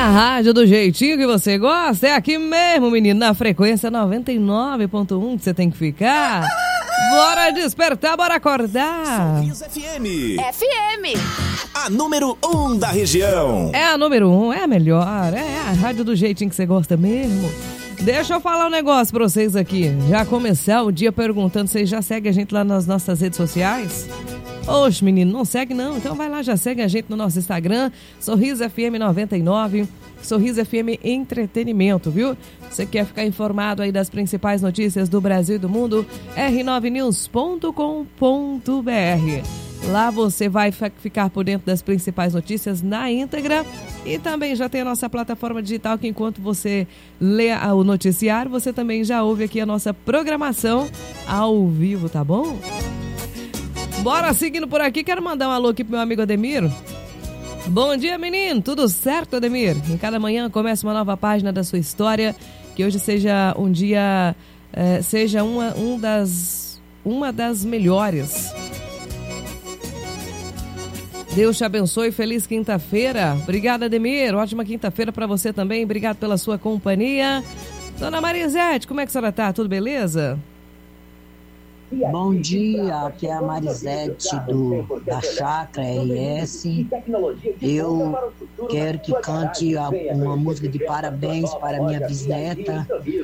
a rádio do jeitinho que você gosta. É aqui mesmo, menino, na frequência 99.1 que você tem que ficar. Bora despertar, bora acordar. Sorriso FM. FM. A número 1 da região. É a número 1, é a melhor. É a rádio do jeitinho que você gosta mesmo. Deixa eu falar um negócio pra vocês aqui. Já começar o dia perguntando, vocês já seguem a gente lá nas nossas redes sociais? Oxe, menino, não segue não? Então vai lá, já segue a gente no nosso Instagram, Sorriso FM 99, Sorriso FM Entretenimento, viu? Você quer ficar informado aí das principais notícias do Brasil e do mundo? r9news.com.br. Lá você vai ficar por dentro das principais notícias na íntegra e também já tem a nossa plataforma digital que enquanto você lê o noticiário, você também já ouve aqui a nossa programação ao vivo, tá bom? Bora seguindo por aqui, quero mandar um alô aqui pro meu amigo Ademir. Bom dia, menino, tudo certo, Ademir? Em cada manhã começa uma nova página da sua história, que hoje seja um dia, seja uma das melhores. Deus te abençoe, feliz quinta-feira. Obrigada, Ademir, ótima quinta-feira para você também, obrigado pela sua companhia. Dona Marisete, como é que a senhora tá? Tudo beleza? Bom dia, aqui é a Marisete da Chácara RS. Eu quero que cante uma música de parabéns para minha bisneta,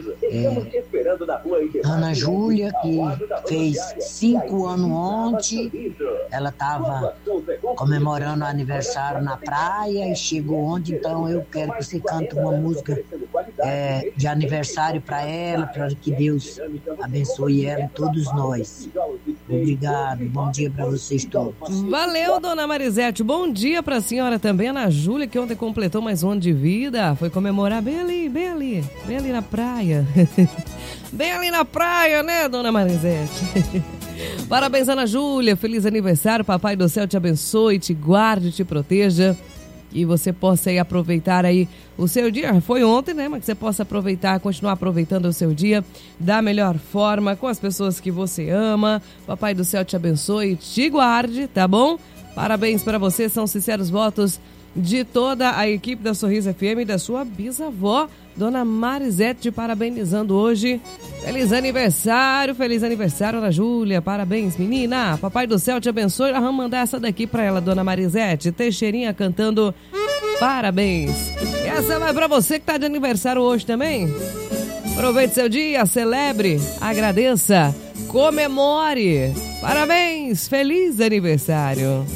Ana Júlia, que fez 5 anos ontem. Ela estava comemorando o aniversário na praia e chegou ontem, então eu quero que você cante uma música de aniversário para ela, para que Deus abençoe ela e todos nós. Obrigado, bom dia para vocês todos. Valeu, dona Marisete, bom dia para a senhora também, Ana Júlia, que ontem completou mais um ano de vida, foi comemorar bem ali na praia. Bem ali na praia, né, dona Marisete? Parabéns, Ana Júlia, feliz aniversário, papai do céu te abençoe, te guarde, te proteja. E você possa aí aproveitar aí o seu dia, foi ontem, né, mas que você possa aproveitar, continuar aproveitando o seu dia da melhor forma, com as pessoas que você ama. Papai do céu te abençoe, te guarde, tá bom? Parabéns para você, são sinceros votos de toda a equipe da Sorriso FM e da sua bisavó, dona Marisete, parabenizando hoje. Feliz aniversário, Ana Júlia, parabéns, menina. Papai do céu te abençoe. Vamos mandar essa daqui pra ela, dona Marisete. Teixeirinha cantando parabéns. E essa vai pra você que tá de aniversário hoje também. Aproveite seu dia, celebre, agradeça, comemore. Parabéns, feliz aniversário.